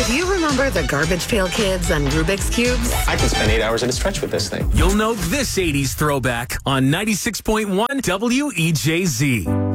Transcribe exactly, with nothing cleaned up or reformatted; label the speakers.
Speaker 1: Do you remember the Garbage Pail Kids and Rubik's Cubes?
Speaker 2: I can spend eight hours at a stretch with this thing.
Speaker 3: You'll know this eighties throwback on ninety-six point one W E J Z.